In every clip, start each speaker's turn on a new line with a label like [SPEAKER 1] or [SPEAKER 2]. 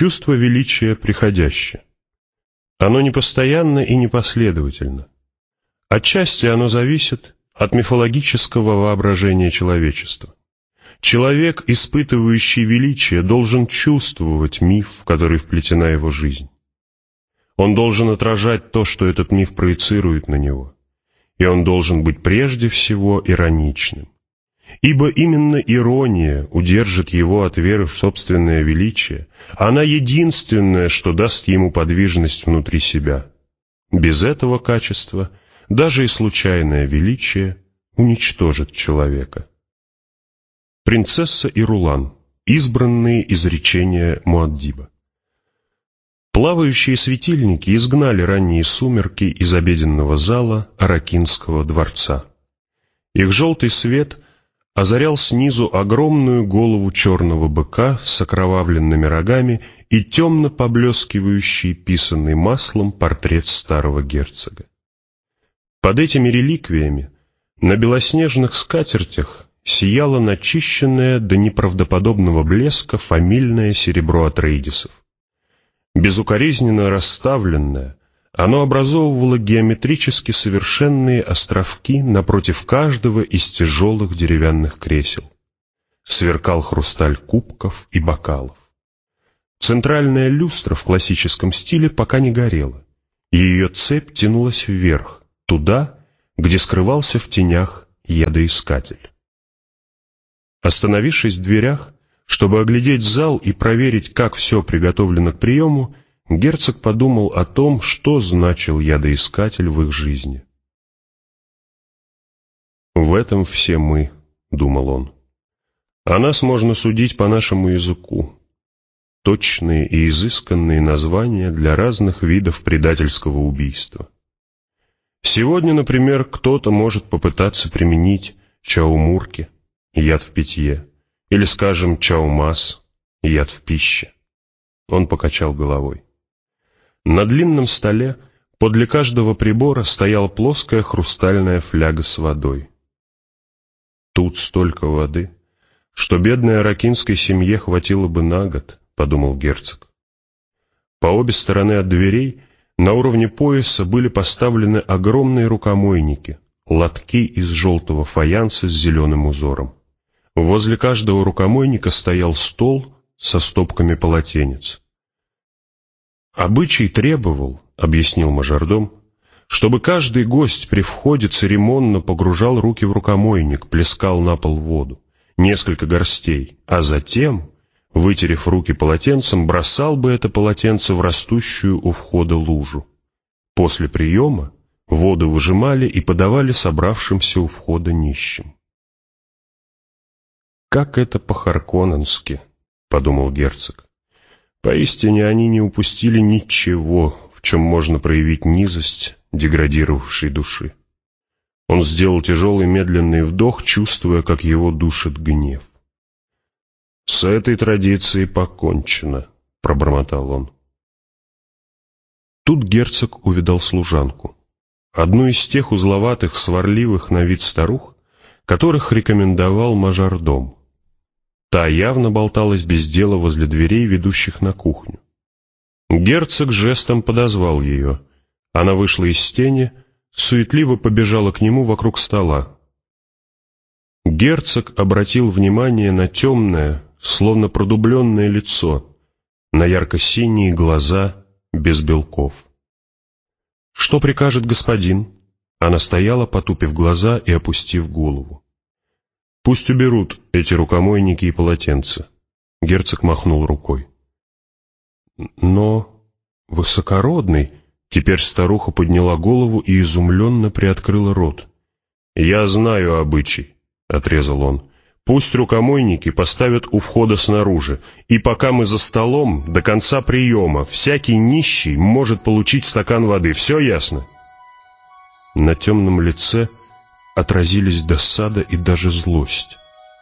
[SPEAKER 1] Чувство величия приходящее. Оно непостоянно и непоследовательно. Отчасти оно зависит от мифологического воображения человечества. Человек, испытывающий величие, должен чувствовать миф, в который вплетена его жизнь. Он должен отражать то, что этот миф проецирует на него. И он должен быть прежде всего ироничным. Ибо именно ирония удержит его от веры в собственное величие. Она единственное, что даст ему подвижность внутри себя. Без этого качества даже и случайное величие уничтожит человека. Принцесса и Рулан. Избранные изречения Муаддиба. Плавающие светильники изгнали ранние сумерки из обеденного зала Аракинского дворца. Их желтый свет озарял снизу огромную голову черного быка с окровавленными рогами и темно поблескивающий, писанный маслом, портрет старого герцога. Под этими реликвиями на белоснежных скатертях сияло начищенное до неправдоподобного блеска фамильное серебро Атрейдисов. Безукоризненно расставленное, оно образовывало геометрически совершенные островки напротив каждого из тяжелых деревянных кресел. Сверкал хрусталь кубков и бокалов. Центральная люстра в классическом стиле пока не горела, и ее цепь тянулась вверх, туда, где скрывался в тенях ядоискатель. Остановившись в дверях, чтобы оглядеть зал и проверить, как все приготовлено к приему, герцог подумал о том, что значил ядоискатель в их жизни. «В этом все мы», — думал он. «О нас можно судить по нашему языку. Точные и изысканные названия для разных видов предательского убийства. Сегодня, например, кто-то может попытаться применить чаумурки, яд в питье, или, скажем, чаумас, яд в пище». Он покачал головой. На длинном столе подле каждого прибора стояла плоская хрустальная фляга с водой. «Тут столько воды, что бедной аракинской семье хватило бы на год», — подумал герцог. По обе стороны от дверей на уровне пояса были поставлены огромные рукомойники, лотки из желтого фаянса с зеленым узором. Возле каждого рукомойника стоял стол со стопками полотенец. «Обычай требовал, — объяснил мажордом, — чтобы каждый гость при входе церемонно погружал руки в рукомойник, плескал на пол воду, несколько горстей, а затем, вытерев руки полотенцем, бросал бы это полотенце в растущую у входа лужу. После приема воду выжимали и подавали собравшимся у входа нищим». «Как это по-харконненски», — подумал герцог. Поистине они не упустили ничего, в чем можно проявить низость деградировавшей души. Он сделал тяжелый медленный вдох, чувствуя, как его душит гнев. «С этой традицией покончено», — пробормотал он. Тут герцог увидал служанку, одну из тех узловатых, сварливых на вид старух, которых рекомендовал мажордом. Та явно болталась без дела возле дверей, ведущих на кухню. Герцог жестом подозвал ее. Она вышла из тени, суетливо побежала к нему вокруг стола. Герцог обратил внимание на темное, словно продубленное лицо, на ярко-синие глаза без белков. «Что прикажет господин?» Она стояла, потупив глаза и опустив голову. «Пусть уберут эти рукомойники и полотенца». Герцог махнул рукой. «Но высокородный...» Теперь старуха подняла голову и изумленно приоткрыла рот. «Я знаю обычай», — отрезал он. «Пусть рукомойники поставят у входа снаружи, и пока мы за столом, до конца приема, всякий нищий может получить стакан воды. Все ясно?» На темном лице отразились досада и даже злость.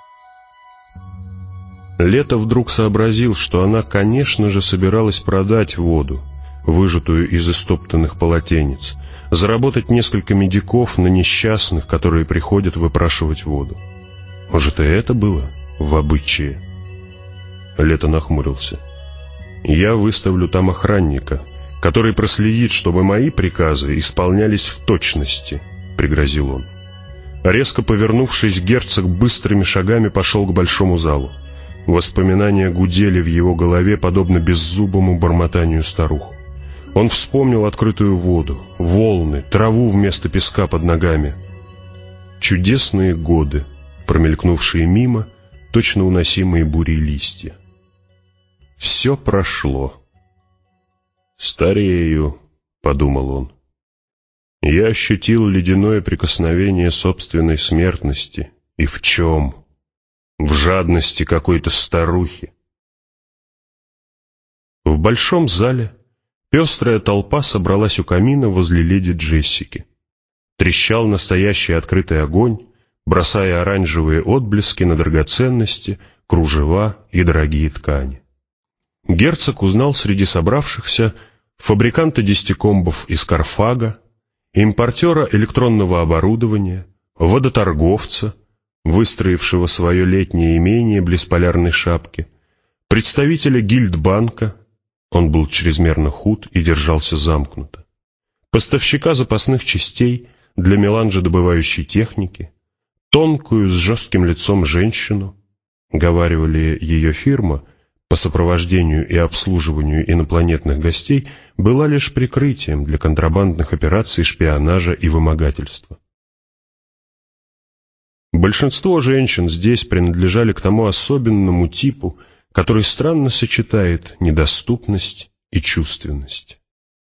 [SPEAKER 1] Лето вдруг сообразил, что она, конечно же, собиралась продать воду, выжатую из истоптанных полотенец, заработать несколько медиков на несчастных, которые приходят выпрашивать воду. Может, и это было в обычае? Лето нахмурился. Я выставлю там охранника, который проследит, чтобы мои приказы исполнялись в точности», — пригрозил он. Резко повернувшись, герцог быстрыми шагами пошел к большому залу. Воспоминания гудели в его голове, подобно беззубому бормотанию старух. Он вспомнил открытую воду, волны, траву вместо песка под ногами. Чудесные годы, промелькнувшие мимо, точно уносимые бурей листья. Все прошло. «Старею», — подумал он. Я ощутил ледяное прикосновение собственной смертности. И в чем? В жадности какой-то старухи. В большом зале пестрая толпа собралась у камина возле леди Джессики. Трещал настоящий открытый огонь, бросая оранжевые отблески на драгоценности, кружева и дорогие ткани. Герцог узнал среди собравшихся фабриканта десятикомбов из Карфага, импортера электронного оборудования, водоторговца, выстроившего свое летнее имение близ Полярной шапки, представителя гильдбанка, он был чрезмерно худ и держался замкнуто, поставщика запасных частей для меланжедобывающей техники, тонкую с жестким лицом женщину, говаривали, ее фирма по сопровождению и обслуживанию инопланетных гостей была лишь прикрытием для контрабандных операций шпионажа и вымогательства. Большинство женщин здесь принадлежали к тому особенному типу, который странно сочетает недоступность и чувственность.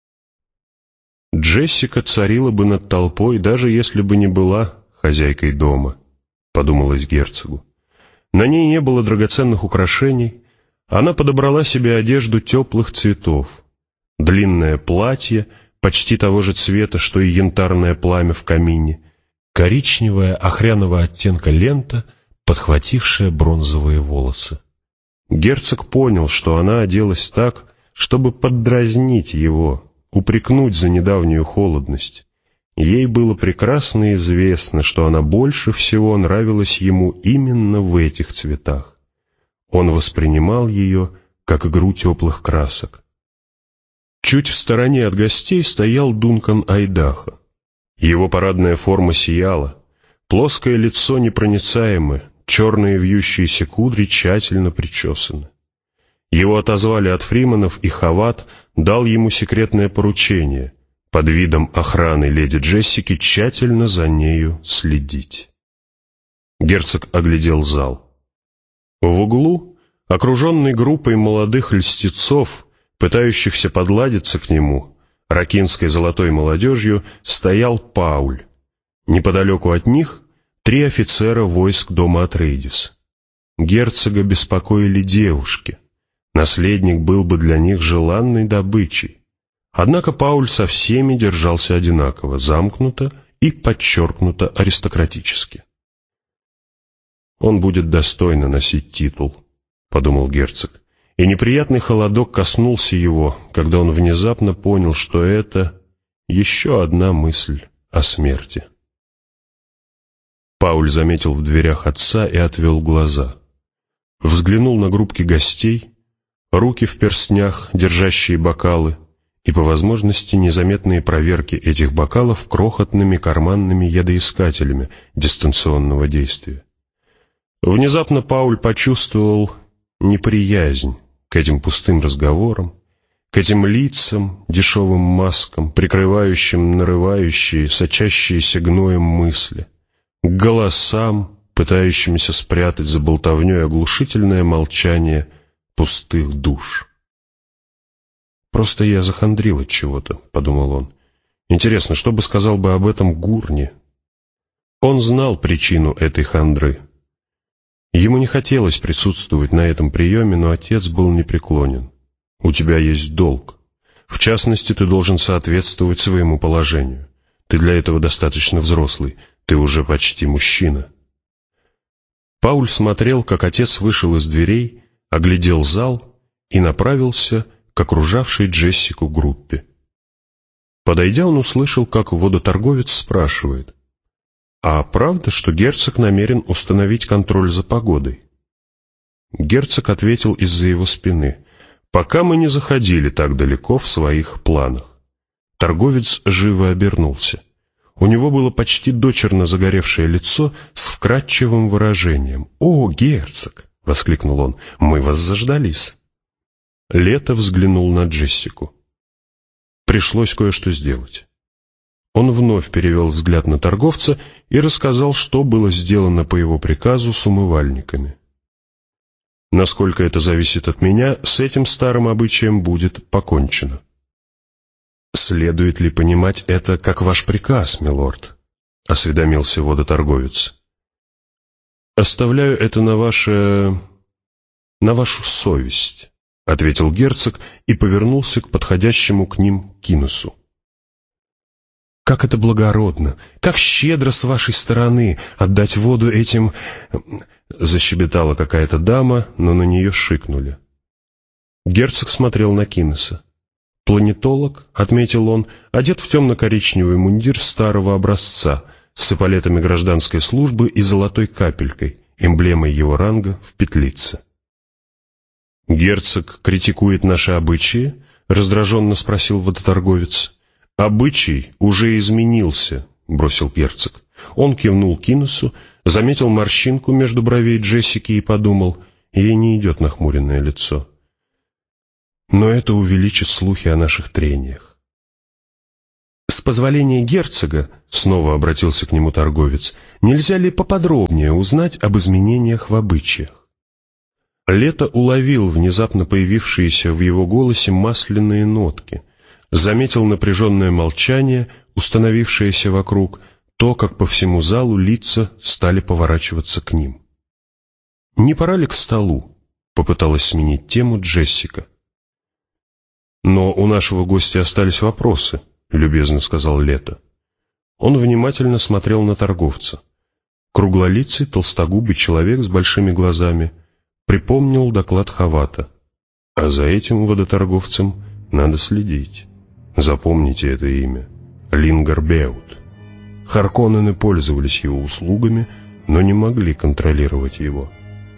[SPEAKER 1] Джессика царила бы над толпой, даже если бы не была хозяйкой дома, подумалось герцогу. На ней не было драгоценных украшений, она подобрала себе одежду теплых цветов, длинное платье, почти того же цвета, что и янтарное пламя в камине, коричневая охряного оттенка лента, подхватившая бронзовые волосы. Герцог понял, что она оделась так, чтобы поддразнить его, упрекнуть за недавнюю холодность. Ей было прекрасно известно, что она больше всего нравилась ему именно в этих цветах. Он воспринимал ее как игру теплых красок. Чуть в стороне от гостей стоял Дункан Айдахо. Его парадная форма сияла, плоское лицо непроницаемо, черные вьющиеся кудри тщательно причесаны. Его отозвали от фриманов, и Хават дал ему секретное поручение под видом охраны леди Джессики тщательно за нею следить. Герцог оглядел зал. В углу, окруженный группой молодых льстецов, пытающихся подладиться к нему, ракинской золотой молодежью, стоял Пауль. Неподалеку от них 3 офицера войск дома Атрейдис. Герцога беспокоили девушки. Наследник был бы для них желанной добычей. Однако Пауль со всеми держался одинаково, замкнуто и подчеркнуто аристократически. «Он будет достойно носить титул», — подумал герцог, и неприятный холодок коснулся его, когда он внезапно понял, что это еще одна мысль о смерти. Пауль заметил в дверях отца и отвел глаза. Взглянул на группки гостей, руки в перстнях, держащие бокалы, и по возможности незаметные проверки этих бокалов крохотными карманными ядоискателями дистанционного действия. Внезапно Пауль почувствовал неприязнь к этим пустым разговорам, к этим лицам, дешевым маскам, прикрывающим нарывающие, сочащиеся гноем мысли, к голосам, пытающимися спрятать за болтовней оглушительное молчание пустых душ. «Просто я захандрил от чего-то», — подумал он. «Интересно, что бы сказал бы об этом Гурни?» Он знал причину этой хандры. Ему не хотелось присутствовать на этом приеме, но отец был непреклонен. «У тебя есть долг. В частности, ты должен соответствовать своему положению. Ты для этого достаточно взрослый. Ты уже почти мужчина». Пауль смотрел, как отец вышел из дверей, оглядел зал и направился к окружавшей Джессику группе. Подойдя, он услышал, как водоторговец спрашивает: «А правда, что герцог намерен установить контроль за погодой?» Герцог ответил из-за его спины: пока мы не заходили так далеко в своих планах. Торговец живо обернулся. У него было почти дочерно загоревшее лицо с вкрадчивым выражением. «О, герцог!» — воскликнул он. «Мы вас заждались». Лето взглянул на Джессику. Пришлось кое-что сделать. Он вновь перевел взгляд на торговца и рассказал, что было сделано по его приказу с умывальниками. «Насколько это зависит от меня, с этим старым обычаем будет покончено». «Следует ли понимать это как ваш приказ, милорд?» — осведомился водоторговец. «Оставляю это на вашу совесть», — ответил герцог и повернулся к подходящему к ним Кинусу. «Как это благородно! Как щедро с вашей стороны отдать воду этим...» — защебетала какая-то дама, но на нее шикнули. Герцог смотрел на Кинуса. Планетолог, отметил он, одет в темно-коричневый мундир старого образца с эполетами гражданской службы и золотой капелькой, эмблемой его ранга в петлице. «Герцог критикует наши обычаи?» — раздраженно спросил водоторговец. «Обычай уже изменился», — бросил герцог. Он кивнул Кинусу, заметил морщинку между бровей Джессики и подумал, ей не идет нахмуренное лицо. «Но это увеличит слухи о наших трениях». «С позволения герцога», — снова обратился к нему торговец, «нельзя ли поподробнее узнать об изменениях в обычаях?» Лето уловил внезапно появившиеся в его голосе масляные нотки, заметил напряженное молчание, установившееся вокруг, то, как по всему залу лица стали поворачиваться к ним. «Не пора ли к столу?» — попыталась сменить тему Джессика. «Но у нашего гостя остались вопросы», — любезно сказал Лето. Он внимательно смотрел на торговца. Круглолицый, толстогубый человек с большими глазами припомнил доклад Хавата. А за этим водоторговцем надо следить. Запомните это имя. Лингар Беут. Харконнены пользовались его услугами, но не могли контролировать его.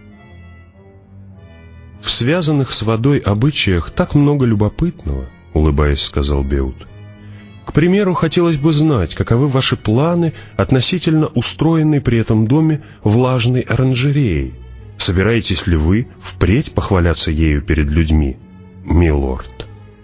[SPEAKER 1] «В связанных с водой обычаях так много любопытного», — улыбаясь, сказал Беут. «К примеру, хотелось бы знать, каковы ваши планы относительно устроенной при этом доме влажной оранжереи. Собираетесь ли вы впредь похваляться ею перед людьми, милорд?»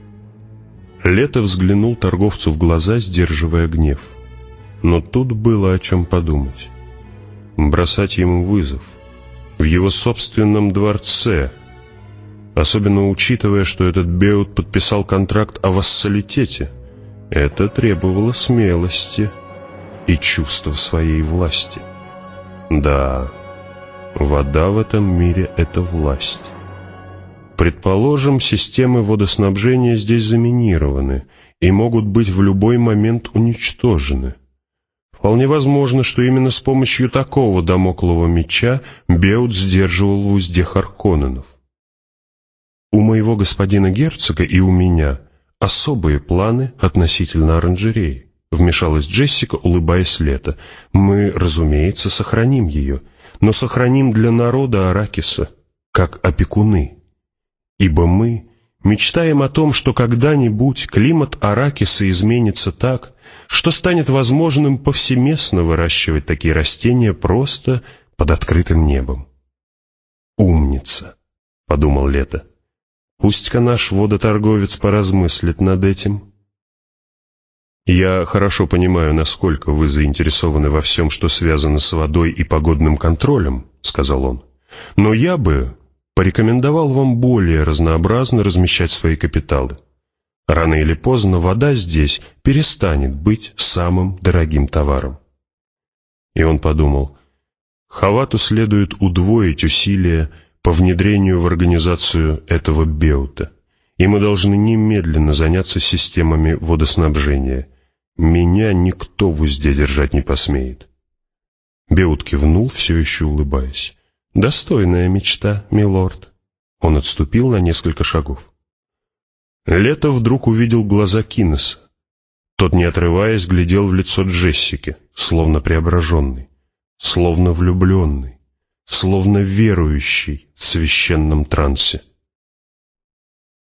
[SPEAKER 1] Лето взглянул торговцу в глаза, сдерживая гнев. Но тут было о чем подумать. Бросать ему вызов в его собственном дворце, особенно учитывая, что этот Беут подписал контракт о вассалитете, это требовало смелости и чувства своей власти. Да, вода в этом мире — это власть. Предположим, системы водоснабжения здесь заминированы и могут быть в любой момент уничтожены. Вполне возможно, что именно с помощью такого дамоклового меча Беут сдерживал в узде Харконненов. «У моего господина герцога и у меня особые планы относительно оранжереи», — вмешалась Джессика, улыбаясь Лето. «Мы, разумеется, сохраним ее, но сохраним для народа Аракиса, как опекуны. Ибо мы мечтаем о том, что когда-нибудь климат Аракиса изменится так, что станет возможным повсеместно выращивать такие растения просто под открытым небом». «Умница», — подумал Лето. «Пусть-ка наш водоторговец поразмыслит над этим». «Я хорошо понимаю, насколько вы заинтересованы во всем, что связано с водой и погодным контролем», — сказал он. «Но я бы порекомендовал вам более разнообразно размещать свои капиталы. Рано или поздно вода здесь перестанет быть самым дорогим товаром». И он подумал, Хавату следует удвоить усилия по внедрению в организацию этого Беута, и мы должны немедленно заняться системами водоснабжения. Меня никто в узде держать не посмеет. Беут кивнул, все еще улыбаясь. «Достойная мечта, милорд». Он отступил на несколько шагов. Лето вдруг увидел глаза Кинеса. Тот, не отрываясь, глядел в лицо Джессики, словно преображенный, словно влюбленный, словно верующий в священном трансе.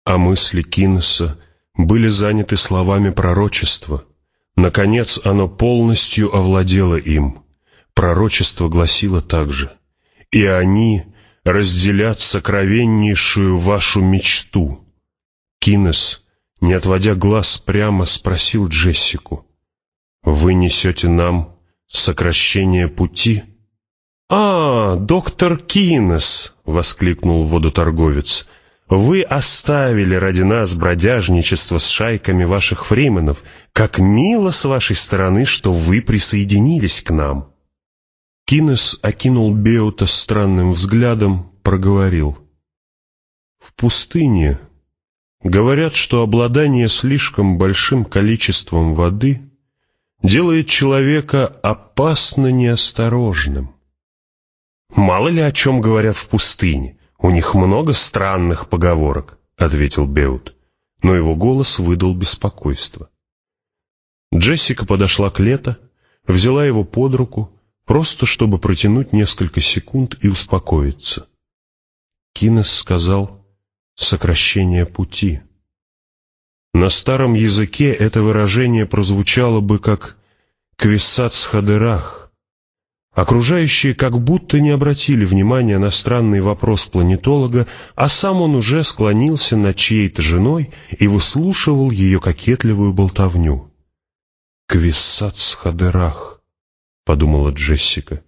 [SPEAKER 1] А мысли Кинеса были заняты словами пророчества. Наконец оно полностью овладело им. Пророчество гласило также: «И они разделят сокровеннейшую вашу мечту». Кинес, не отводя глаз, прямо спросил Джессику: «Вы несете нам сокращение пути?» Доктор Кинес!» — воскликнул водоторговец. «Вы оставили ради нас бродяжничество с шайками ваших фрименов. Как мило с вашей стороны, что вы присоединились к нам!» Кинес окинул Беута странным взглядом, проговорил: «В пустыне говорят, что обладание слишком большим количеством воды делает человека опасно неосторожным». «Мало ли о чем говорят в пустыне. У них много странных поговорок», — ответил Беут, но его голос выдал беспокойство. Джессика подошла к Лето, взяла его под руку, просто чтобы протянуть несколько секунд и успокоиться. Кинес сказал: «сокращение пути». На старом языке это выражение прозвучало бы как «квиссац-хадерах». Окружающие как будто не обратили внимания на странный вопрос планетолога, а сам он уже склонился над чьей-то женой и выслушивал ее кокетливую болтовню. «Квиссац-хадерах», — подумала Джессика.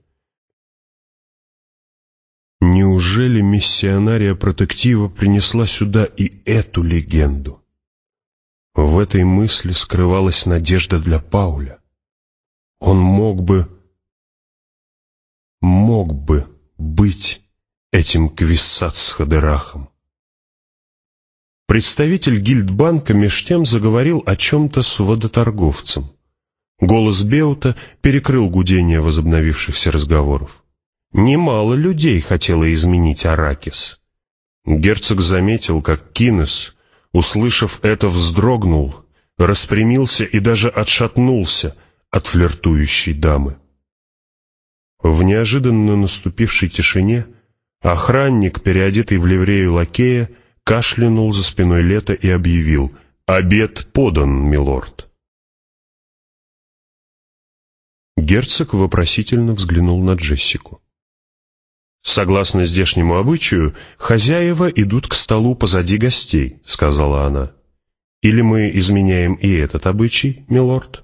[SPEAKER 1] Неужели миссионария протектива принесла сюда и эту легенду? В этой мысли скрывалась надежда для Пауля. Он мог бы быть этим Квиссац-хадерахом. Представитель гильдбанка меж тем заговорил о чем-то с водоторговцем. Голос Беута перекрыл гудение возобновившихся разговоров. Немало людей хотело изменить Аракис. Герцог заметил, как Кинес, услышав это, вздрогнул, распрямился и даже отшатнулся от флиртующей дамы. В неожиданно наступившей тишине охранник, переодетый в ливрею лакея, кашлянул за спиной Лето и объявил: «Обед подан, милорд». Герцог вопросительно взглянул на Джессику. «Согласно здешнему обычаю, хозяева идут к столу позади гостей», — сказала она. «Или мы изменяем и этот обычай, милорд?»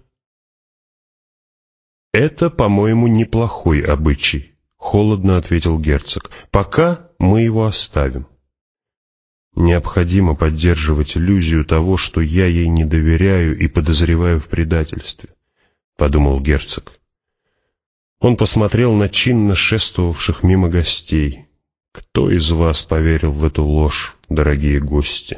[SPEAKER 1] «Это, по-моему, неплохой обычай», — холодно ответил герцог. «Пока мы его оставим». «Необходимо поддерживать иллюзию того, что я ей не доверяю и подозреваю в предательстве», — подумал герцог. Он посмотрел на чинно шествовавших мимо гостей. «Кто из вас поверил в эту ложь, дорогие гости?»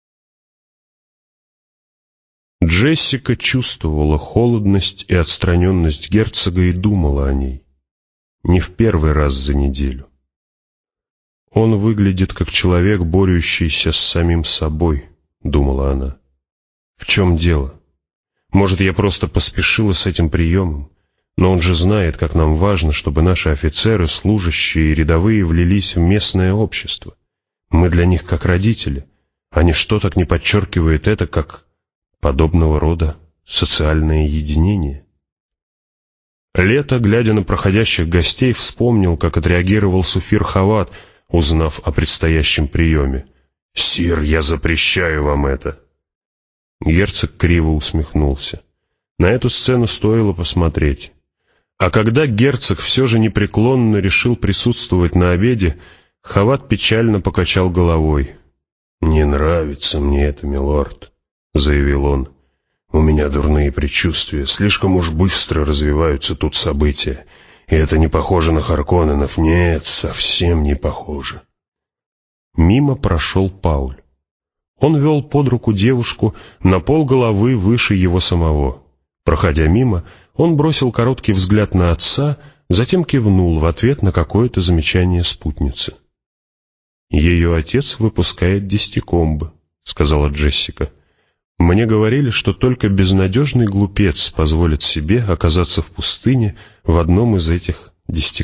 [SPEAKER 1] Джессика чувствовала холодность и отстраненность герцога и думала о ней. Не в первый раз за неделю. «Он выглядит как человек, борющийся с самим собой», — думала она. «В чем дело? Может, я просто поспешила с этим приемом? Но он же знает, как нам важно, чтобы наши офицеры, служащие и рядовые влились в местное общество. Мы для них как родители, а ничто так не подчеркивает это, как подобного рода социальное единение». Лето, глядя на проходящих гостей, вспомнил, как отреагировал Суфир Хават, узнав о предстоящем приеме. «Сир, я запрещаю вам это!» Герцог криво усмехнулся. На эту сцену стоило посмотреть. А когда герцог все же непреклонно решил присутствовать на обеде, Хават печально покачал головой. «Не нравится мне это, милорд», — заявил он. «У меня дурные предчувствия, слишком уж быстро развиваются тут события, и это не похоже на Харконненов, нет, совсем не похоже». Мимо прошел Пауль. Он вел под руку девушку на полголовы выше его самого. Проходя мимо, он бросил короткий взгляд на отца, затем кивнул в ответ на какое-то замечание спутницы. «Ее отец выпускает десятикомбы», — сказала Джессика. «Мне говорили, что только безнадежный глупец позволит себе оказаться в пустыне в одном из этих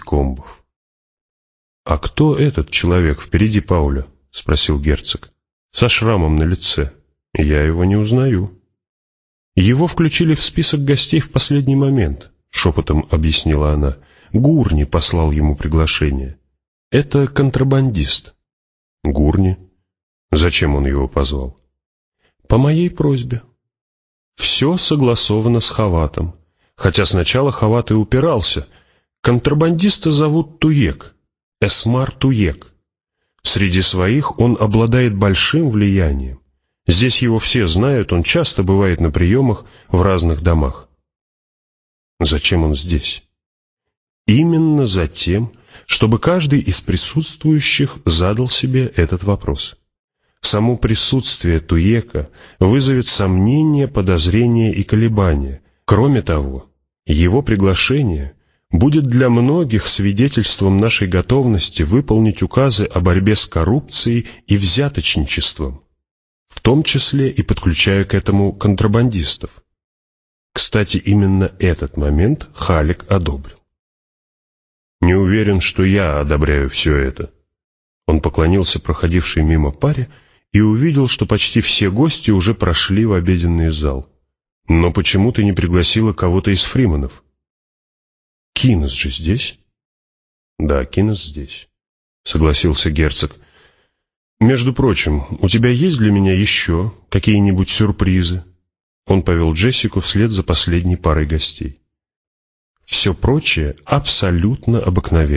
[SPEAKER 1] десятикомбов». «А кто этот человек впереди Пауля?» — спросил герцог. со шрамом на лице. Я его не узнаю». «Его включили в список гостей в последний момент», — шепотом объяснила она. «Гурни послал ему приглашение. Это контрабандист». «Гурни? Зачем он его позвал?» «По моей просьбе». Все согласовано с Хаватом. Хотя сначала Хават и упирался. Контрабандиста зовут Туек, Эсмар Туек. Среди своих он обладает большим влиянием. Здесь его все знают, он часто бывает на приемах в разных домах. Зачем он здесь? Именно за тем, чтобы каждый из присутствующих задал себе этот вопрос. Само присутствие Туека вызовет сомнения, подозрения и колебания. Кроме того, его приглашение будет для многих свидетельством нашей готовности выполнить указы о борьбе с коррупцией и взяточничеством, в том числе и подключая к этому контрабандистов. Кстати, именно этот момент Халик одобрил. «Не уверен, что я одобряю все это». Он поклонился проходившей мимо паре и увидел, что почти все гости уже прошли в обеденный зал. «Но почему ты не пригласила кого-то из фриманов?» «Кинес же здесь?» «Да, Кинес здесь», — согласился герцог. «Между прочим, у тебя есть для меня еще какие-нибудь сюрпризы?» Он повел Джессику вслед за последней парой гостей. Все прочее абсолютно обыкновенно.